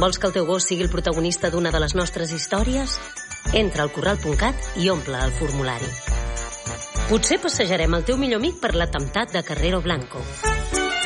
Vols que el teu gos sigui el protagonista d'una de les nostres històries? Entra al corral.cat i omple el formulari. Potser passejarem el teu millor amic per l'atemptat de Carrero Blanco.